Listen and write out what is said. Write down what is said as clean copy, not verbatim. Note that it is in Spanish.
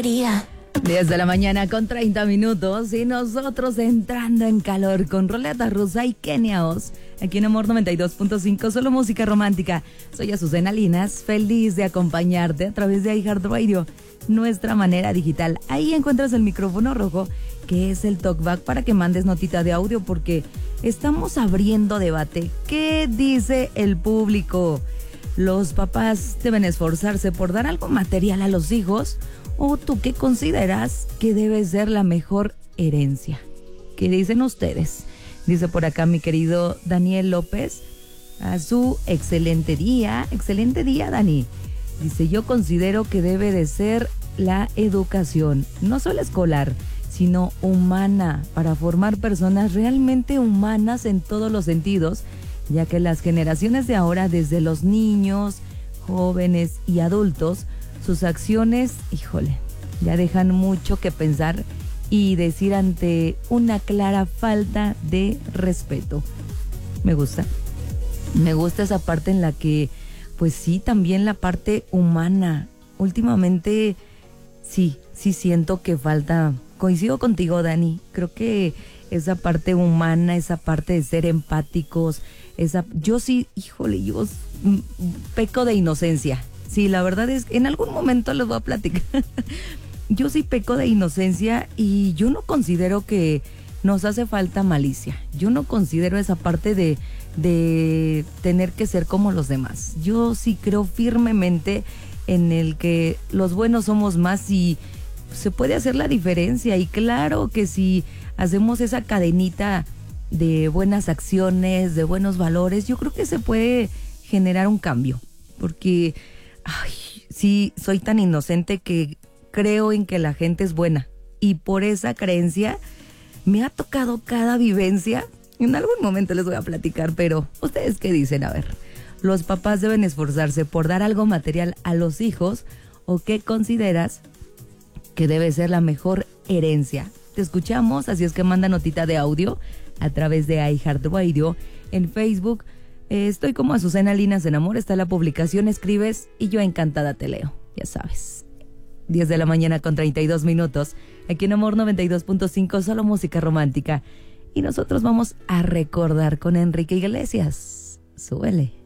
quería. 10 de la mañana con 30 minutos y nosotros entrando en calor con Roleta Rusa y Kenia Oz. Aquí en Amor 92.5, solo música romántica. Soy Azucena Linas, feliz de acompañarte a través de iHeartRadio, nuestra manera digital. Ahí encuentras el micrófono rojo, que es el talkback, para que mandes notita de audio, porque estamos abriendo debate. ¿Qué dice el público? ¿Los papás deben esforzarse por dar algo material a los hijos? ¿O tú qué consideras que debe ser la mejor herencia? ¿Qué dicen ustedes? Dice por acá mi querido Daniel López, a su excelente día, Dani. Dice, yo considero que debe de ser la educación, no solo escolar, sino humana, para formar personas realmente humanas en todos los sentidos, ya que las generaciones de ahora, desde los niños, jóvenes y adultos, sus acciones, híjole, ya dejan mucho que pensar y decir ante una clara falta de respeto. Me gusta esa parte en la que, pues sí, también la parte humana. Últimamente, sí siento que falta. Coincido contigo, Dani. Creo que esa parte humana, esa parte de ser empáticos, yo sí, híjole, yo peco de inocencia. Sí, la verdad es que en algún momento les voy a platicar. Yo sí peco de inocencia y yo no considero que nos hace falta malicia. Yo no considero esa parte de tener que ser como los demás. Yo sí creo firmemente en el que los buenos somos más y se puede hacer la diferencia. Y claro que si hacemos esa cadenita de buenas acciones, de buenos valores, yo creo que se puede generar un cambio. Porque sí, soy tan inocente que creo en que la gente es buena. Y por esa creencia me ha tocado cada vivencia. En algún momento les voy a platicar, pero ¿ustedes qué dicen? A ver, ¿los papás deben esforzarse por dar algo material a los hijos? ¿O qué consideras que debe ser la mejor herencia? Te escuchamos, así es que manda notita de audio a través de iHeartRadio en Facebook. Estoy como Azucena Linas en Amor, está la publicación, escribes y yo encantada te leo, ya sabes. 10 de la mañana con 32 minutos, aquí en Amor 92.5, solo música romántica. Y nosotros vamos a recordar con Enrique Iglesias. Súbele.